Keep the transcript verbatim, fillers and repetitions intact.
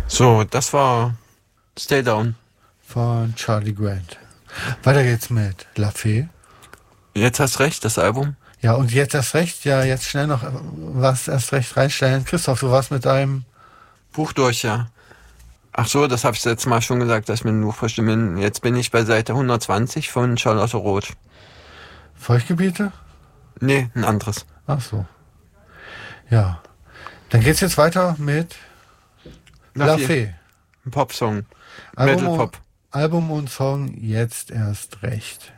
So, das war Stay Down. Von Charlie Grant. Weiter geht's mit La Fee. Jetzt hast recht, das Album. Ja, und jetzt erst recht, ja, jetzt schnell noch was erst recht reinstellen. Christoph, du warst mit deinem Buch durch, ja. Ach so, das habe ich letztes Mal schon gesagt, dass ich mit dem Buch verstimme. Jetzt bin ich bei Seite hundertzwanzig von Charlotte Roth. Feuchtgebiete? Nee, ein anderes. Ach so. Ja. Dann geht's jetzt weiter mit La, La Fee. Ein Popsong. Album, Metal Pop. Album und Song jetzt erst recht.